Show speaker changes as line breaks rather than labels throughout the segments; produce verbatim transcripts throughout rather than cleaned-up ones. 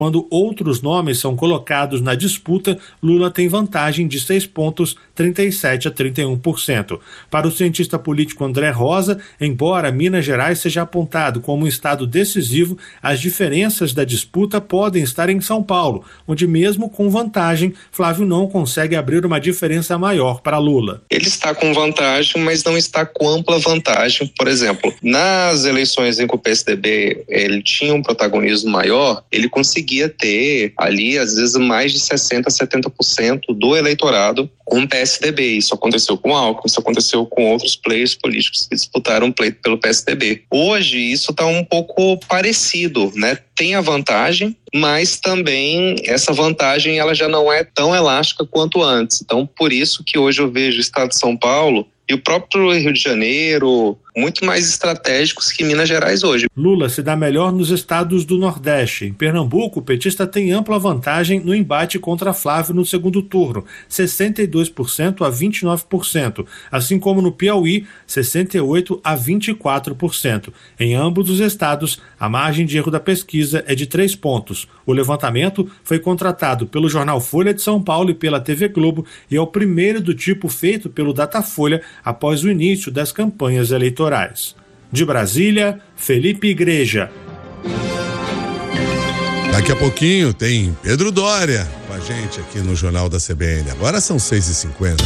Quando outros nomes são colocados na disputa, Lula tem vantagem de seis pontos, trinta e sete a trinta e um por cento. Para o cientista político André Rosa, embora Minas Gerais seja apontado como um estado decisivo, as diferenças da disputa podem estar em São Paulo, onde mesmo com vantagem, Flávio não consegue abrir uma diferença maior para Lula.
Ele está com vantagem, mas não está com ampla vantagem. Por exemplo, nas eleições em que o P S D B ele tinha um protagonismo maior, ele conseguia ter ali, às vezes, mais de sessenta, setenta por cento do eleitorado com o P S D B. Isso aconteceu com o Alckmin, isso aconteceu com outros players políticos que disputaram um pleito pelo P S D B. Hoje, isso está um pouco parecido, né? Tem a vantagem, mas também essa vantagem ela já não é tão elástica quanto antes. Então, por isso que hoje eu vejo o estado de São Paulo e o próprio Rio de Janeiro muito mais estratégicos que Minas Gerais hoje.
Lula se dá melhor nos estados do Nordeste. Em Pernambuco, o petista tem ampla vantagem no embate contra Flávio no segundo turno, sessenta e dois por cento a vinte e nove por cento, assim como no Piauí, sessenta e oito por cento a vinte e quatro por cento. Em ambos os estados, a margem de erro da pesquisa é de três pontos. O levantamento foi contratado pelo jornal Folha de São Paulo e pela T V Globo e é o primeiro do tipo feito pelo Datafolha após o início das campanhas eleitorais. De Brasília, Felipe Igreja.
Daqui a pouquinho tem Pedro Dória com a gente aqui no Jornal da C B N. Agora são seis e cinquenta.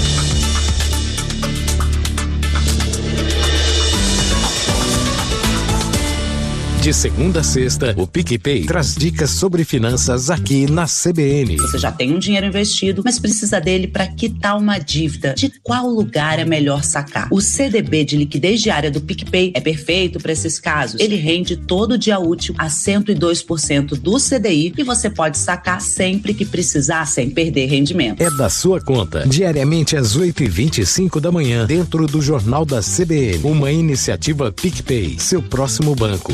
De segunda a sexta, o PicPay traz dicas sobre finanças aqui na C B N.
Você já tem um dinheiro investido, mas precisa dele para quitar uma dívida. De qual lugar é melhor sacar? O C D B de liquidez diária do PicPay é perfeito para esses casos. Ele rende todo dia útil a cento e dois por cento do C D I e você pode sacar sempre que precisar sem perder rendimento.
É da sua conta. Diariamente às oito e vinte e cinco da manhã, dentro do Jornal da C B N. Uma iniciativa PicPay, seu próximo banco.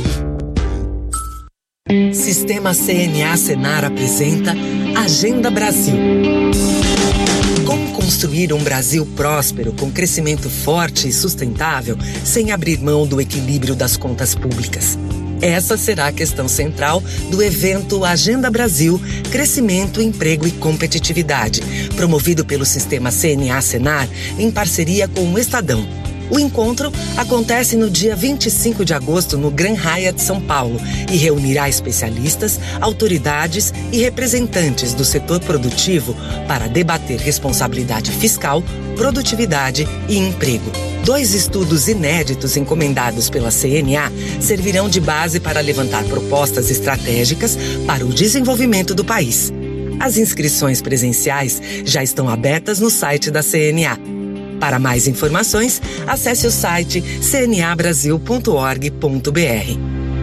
Sistema C N A Senar apresenta Agenda Brasil. Como construir um Brasil próspero, com crescimento forte e sustentável, sem abrir mão do equilíbrio das contas públicas? Essa será a questão central do evento Agenda Brasil, Crescimento, Emprego e Competitividade, promovido pelo Sistema C N A Senar em parceria com o Estadão. O encontro acontece no dia vinte e cinco de agosto no Grand Hyatt São Paulo e reunirá especialistas, autoridades e representantes do setor produtivo para debater responsabilidade fiscal, produtividade e emprego. Dois estudos inéditos encomendados pela C N A servirão de base para levantar propostas estratégicas para o desenvolvimento do país. As inscrições presenciais já estão abertas no site da C N A. Para mais informações, acesse o site c n a brasil ponto org ponto b r.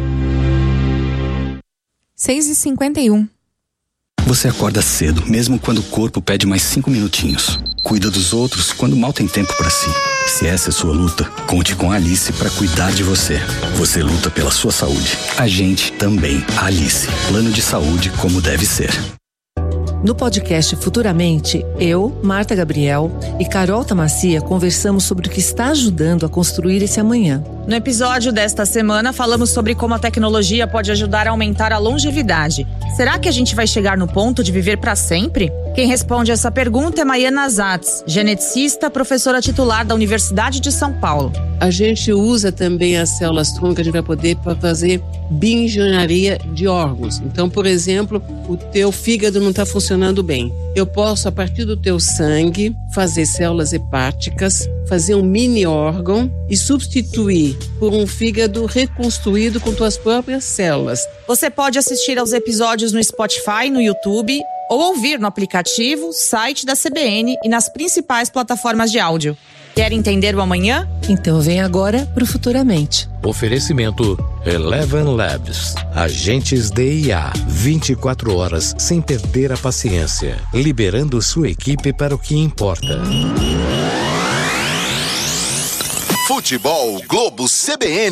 seis e cinquenta e um.
Você acorda cedo, mesmo quando o corpo pede mais cinco minutinhos. Cuida dos outros quando mal tem tempo para si. Se essa é sua luta, conte com a Alice para cuidar de você. Você luta pela sua saúde. A gente também. A Alice. Plano de saúde como deve ser.
No podcast Futuramente, eu, Marta Gabriel e Carol Tamacia conversamos sobre o que está ajudando a construir esse amanhã.
No episódio desta semana, falamos sobre como a tecnologia pode ajudar a aumentar a longevidade. Será que a gente vai chegar no ponto de viver para sempre? Quem responde essa pergunta é Maiana Zatz, geneticista, professora titular da Universidade de São Paulo.
A gente usa também as células tronco, a gente vai poder para fazer bioengenharia de órgãos. Então, por exemplo, o teu fígado não está funcionando bem. Eu posso, a partir do teu sangue, fazer células hepáticas, fazer um mini órgão e substituir por um fígado reconstruído com tuas próprias células.
Você pode assistir aos episódios no Spotify, no YouTube, ou ouvir no aplicativo, site da C B N e nas principais plataformas de áudio. Quer entender o amanhã?
Então vem agora pro Futuramente.
Oferecimento Eleven Labs. Agentes D I A. vinte e quatro horas sem perder a paciência. Liberando sua equipe para o que importa.
Futebol Globo C B N.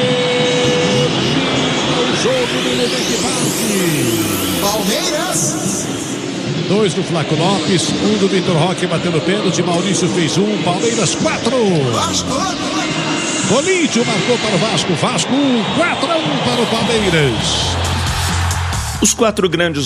Palmeiras.
Dois do Flaco Lopes, um do Vitor Roque batendo pênalti, Maurício fez um, Palmeiras quatro. Bolídio marcou para o Vasco, Vasco um, quatro a um para o Palmeiras.
Os quatro grandes